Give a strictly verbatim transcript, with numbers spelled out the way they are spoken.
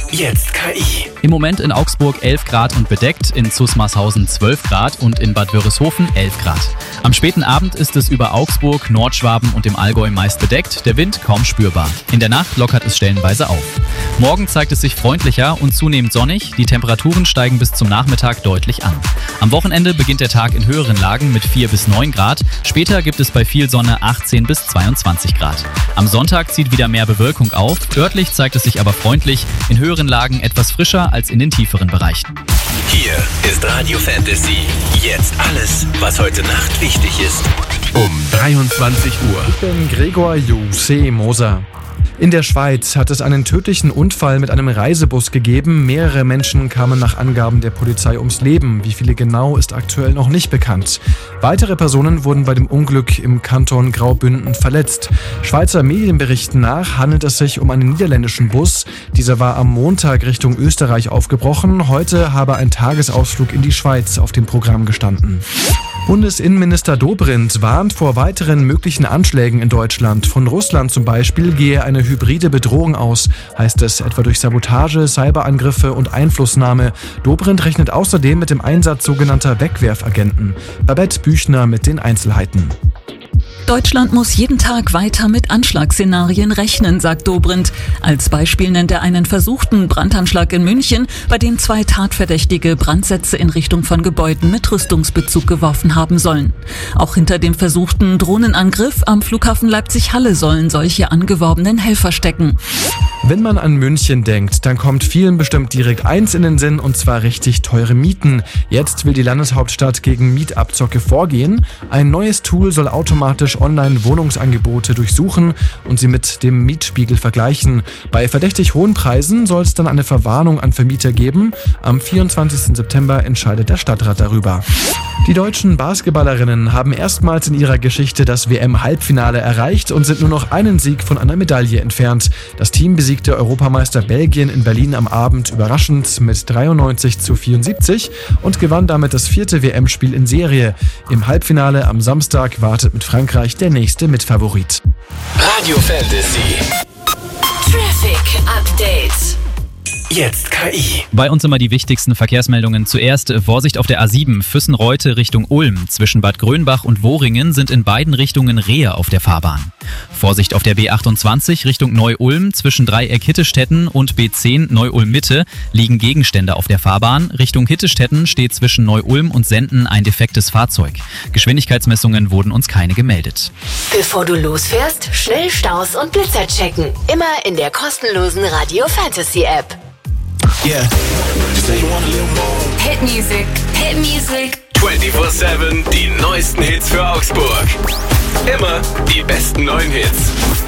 Jetzt K I. Im Moment in Augsburg elf Grad und bedeckt, in Zusmarshausen zwölf Grad und in Bad Wörishofen elf Grad. Am späten Abend ist es über Augsburg, Nordschwaben und dem Allgäu meist bedeckt, der Wind kaum spürbar. In der Nacht lockert es stellenweise auf. Morgen zeigt es sich freundlicher und zunehmend sonnig, die Temperaturen steigen bis zum Nachmittag deutlich an. Am Wochenende beginnt der Tag in höheren Lagen mit vier bis neun Grad, später gibt es bei viel Sonne achtzehn bis zweiundzwanzig Grad. Am Sonntag zieht wieder mehr Bewölkung auf, örtlich zeigt es sich aber freundlich, in höheren Lagen etwas frischer als in den tieferen Bereichen. Hier ist Radio Fantasy. Jetzt alles, was heute Nacht wichtig ist. Um dreiundzwanzig Uhr. Ich bin Gregor Jose Moser. In der Schweiz hat es einen tödlichen Unfall mit einem Reisebus gegeben. Mehrere Menschen kamen nach Angaben der Polizei ums Leben. Wie viele genau, ist aktuell noch nicht bekannt. Weitere Personen wurden bei dem Unglück im Kanton Graubünden verletzt. Schweizer Medien berichten nach, handelt es sich um einen niederländischen Bus. Dieser war am Montag Richtung Österreich aufgebrochen. Heute habe ein Tagesausflug in die Schweiz auf dem Programm gestanden. Bundesinnenminister Dobrindt warnt vor weiteren möglichen Anschlägen in Deutschland. Von Russland zum Beispiel gehe eine hybride Bedrohung aus, heißt es, etwa durch Sabotage, Cyberangriffe und Einflussnahme. Dobrindt rechnet außerdem mit dem Einsatz sogenannter Wegwerfagenten. Babette Büchner mit den Einzelheiten. Deutschland muss jeden Tag weiter mit Anschlagsszenarien rechnen, sagt Dobrindt. Als Beispiel nennt er einen versuchten Brandanschlag in München, bei dem zwei Tatverdächtige Brandsätze in Richtung von Gebäuden mit Rüstungsbezug geworfen haben sollen. Auch hinter dem versuchten Drohnenangriff am Flughafen Leipzig-Halle sollen solche angeworbenen Helfer stecken. Wenn man an München denkt, dann kommt vielen bestimmt direkt eins in den Sinn, und zwar richtig teure Mieten. Jetzt will die Landeshauptstadt gegen Mietabzocke vorgehen. Ein neues Tool soll automatisch Online-Wohnungsangebote durchsuchen und sie mit dem Mietspiegel vergleichen. Bei verdächtig hohen Preisen soll es dann eine Verwarnung an Vermieter geben. Am vierundzwanzigsten September entscheidet der Stadtrat darüber. Die deutschen Basketballerinnen haben erstmals in ihrer Geschichte das W M-Halbfinale erreicht und sind nur noch einen Sieg von einer Medaille entfernt. Das Team besiegte Europameister Belgien in Berlin am Abend überraschend mit dreiundneunzig zu vierundsiebzig und gewann damit das vierte W M-Spiel in Serie. Im Halbfinale am Samstag wartet mit Frankreich der nächste Mitfavorit. Radio Fantasy. Traffic Update. Jetzt K I. Bei uns immer die wichtigsten Verkehrsmeldungen. Zuerst Vorsicht auf der A sieben, Füssen-Reute Richtung Ulm. Zwischen Bad Grönbach und Woringen sind in beiden Richtungen Rehe auf der Fahrbahn. Vorsicht auf der B achtundzwanzig Richtung Neu-Ulm. Zwischen Dreieck Hittestetten und B zehn Neu-Ulm-Mitte liegen Gegenstände auf der Fahrbahn. Richtung Hittestetten steht zwischen Neu-Ulm und Senden ein defektes Fahrzeug. Geschwindigkeitsmessungen wurden uns keine gemeldet. Bevor du losfährst, schnell Staus und Blitzer checken. Immer in der kostenlosen Radio Fantasy App. Yeah. Hit Music. Hit Music. vierundzwanzig sieben, die neuesten Hits für Augsburg. Immer die besten neuen Hits.